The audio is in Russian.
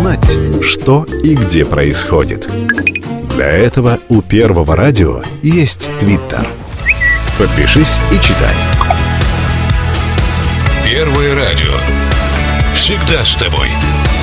узнать, что и где происходит. Для этого у Первого радио есть Твиттер. Подпишись и читай. Первое радио. Всегда с тобой.